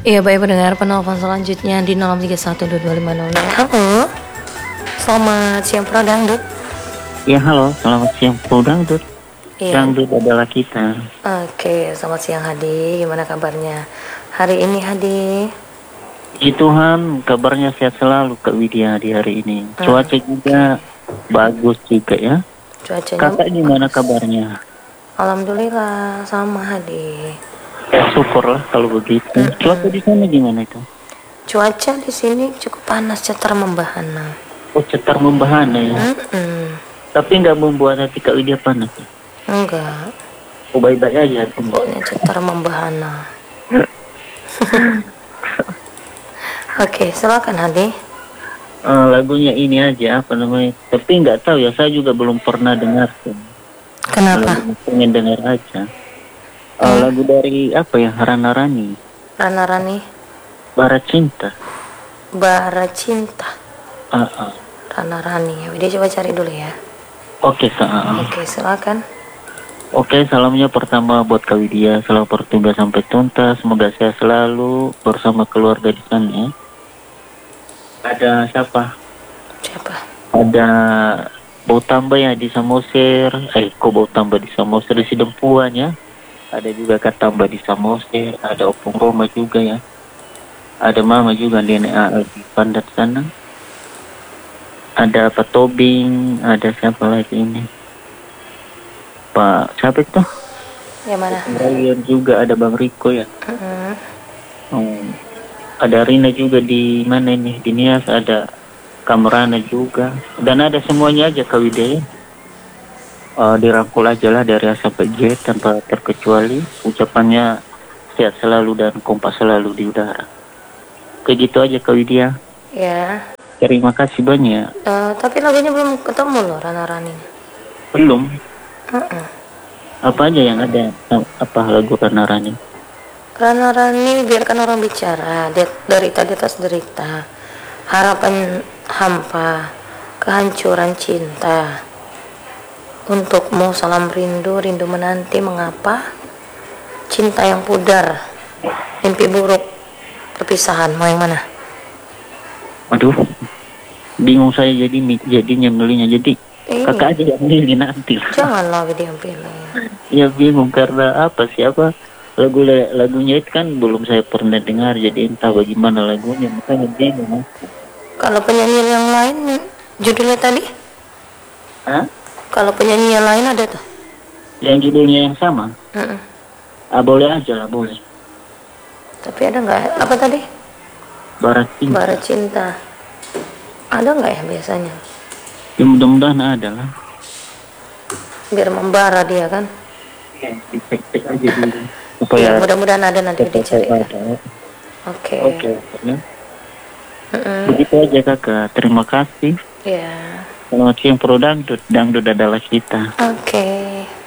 Iya, baik pendengar, penelpon selanjutnya di 0312250. Halo, selamat siang Pro Dangdut. Ya halo, selamat siang Pro Dangdut. Iya. Dangdut adalah kita. Oke, selamat siang Hadi. Gimana kabarnya hari ini Hadi? Puji Tuhan, kabarnya sehat selalu Kak Widya di hari ini. Cuaca juga bagus juga ya. Cuacanya Kakak gimana kabarnya? Alhamdulillah sama Hadi. Ya, syukurlah kalau begitu. Cuaca di sana gimana itu? Cuaca di sini cukup panas, cetar membahana. Oh, cetar membahana ya. Tapi nggak membuat hati Kak Widya panas ya? Enggak, Oh, baik-baik aja. pokoknya cetar membahana. Oke, silakan Hadi. Lagunya ini aja apa namanya? Tapi nggak tahu ya, saya juga belum pernah dengar. Kenapa? Pengen dengar aja. Lagu dari apa ya? Rana Rani. Rana Rani, Bara Cinta. Bara Cinta. Ah. Rana Rani. Dia coba cari dulu ya. Oke Kak. Oke, silakan. Oke, salamnya pertama buat Kak Widya. Selamat bertugas sampai tuntas. Semoga sehat selalu bersama keluarga di sana ya. Ada siapa? Siapa? Ada Bau Tambah ya di Samosir. Kok Bau Tambah di Samosir di Sidempuan ya. Ada juga Kak Tambah di Samosir. Ada Opung Roma juga ya. Ada Mama juga di NA di Pandat sana. Ada Pak Tobing. Ada siapa lagi ini? Pak siapa itu? Yang mana? Ryan juga, ada Bang Riko ya. Ada Rina juga di mana ini? Di Nias ada Kamrana juga. Dan ada semuanya aja Kak Widya ya. Dirangkul aja lah dari A sampai Z tanpa terkecuali. Ucapannya sehat selalu dan kompas selalu di udara. Kayak gitu aja Kak Widya. Ya. Terima kasih banyak. Tapi lagunya belum ketemu loh, Rana Rani. Belum. Apa aja yang ada? Apa lagu Rana Rani? Rana Rani, biarkan orang bicara. Derita di atas derita, harapan hampa, kehancuran cinta. Untukmu salam rindu, rindu menanti mengapa. Cinta yang pudar, mimpi buruk, perpisahan. Mau yang mana? Aduh, bingung saya jadinya milihnya. Jadi kakak aja yang milih nanti lah. Janganlah dia pilih. Ya bingung karena apa sih lagunya itu kan belum saya pernah dengar, jadi entah bagaimana lagunya, makanya bingung. Kalau penyanyi yang lain judulnya tadi? Kalau penyanyi yang lain ada tuh? Yang judulnya yang sama? Boleh aja lah, boleh. Tapi ada nggak? Apa tadi? Bara Cinta. Bara Cinta. Ada nggak ya biasanya? Ya mudah-mudahan ada lah. Biar membara dia kan? Ya, dicek aja dulu. Ya, mudah-mudahan ada nanti dicari. Oke. Ya. Begitu aja kakak. Terima kasih. Ya. Selamat siang Pro Dangdut. Dangdut adalah kita. Oke.